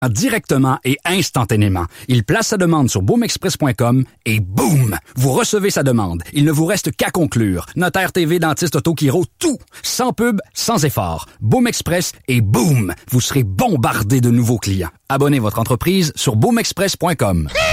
directement et instantanément. Il place sa demande sur boomexpress.com et boum! Vous recevez sa demande. Il ne vous reste qu'à conclure. Notaire TV, dentiste, auto, chiro, tout! Sans pub, sans effort. Boom Express et boum! Vous serez bombardé de nouveaux clients. Abonnez votre entreprise sur boomexpress.com.